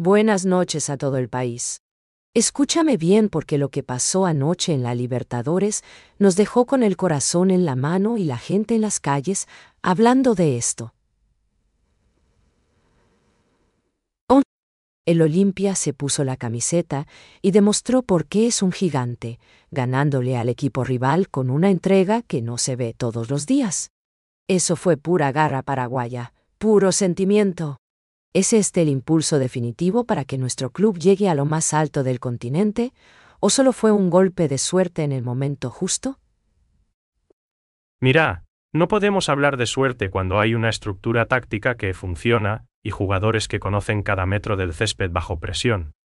Buenas noches a todo el país. Escúchame bien porque lo que pasó anoche en la Libertadores nos dejó con el corazón en la mano y la gente en las calles hablando de esto. El Olimpia se puso la camiseta y demostró por qué es un gigante, ganándole al equipo rival con una entrega que no se ve todos los días. Eso fue pura garra paraguaya, puro sentimiento. ¿Es este el impulso definitivo para que nuestro club llegue a lo más alto del continente? ¿O solo fue un golpe de suerte en el momento justo? Mirá, no podemos hablar de suerte cuando hay una estructura táctica que funciona y jugadores que conocen cada metro del césped bajo presión.